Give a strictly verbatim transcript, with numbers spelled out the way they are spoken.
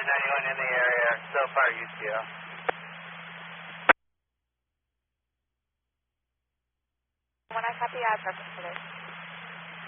ninety-one in the area, so far U C O. When I copy address, please.